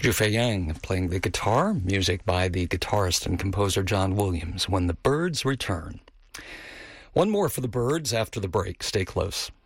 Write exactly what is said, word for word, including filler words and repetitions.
Zhu Fei Yang playing the guitar, music by the guitarist and composer John Williams, When the Birds Return. One more for the Birds after the break. Stay close.